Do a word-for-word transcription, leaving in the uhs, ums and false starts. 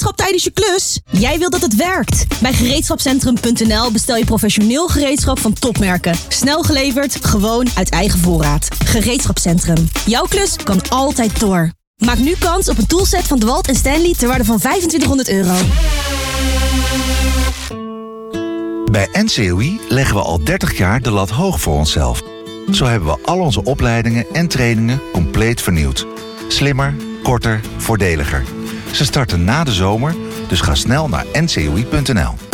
gereedschap tijdens je klus? Jij wilt dat het werkt. Bij gereedschapcentrum punt n l bestel je professioneel gereedschap van topmerken. Snel geleverd, gewoon uit eigen voorraad. Gereedschapcentrum. Jouw klus kan altijd door. Maak nu kans op een toolset van DeWalt en Stanley ter waarde van vijfentwintighonderd euro. Bij N C O I leggen we al dertig jaar de lat hoog voor onszelf. Zo hebben we al onze opleidingen en trainingen compleet vernieuwd. Slimmer, korter, voordeliger. Ze starten na de zomer, dus ga snel naar n c o i punt n l.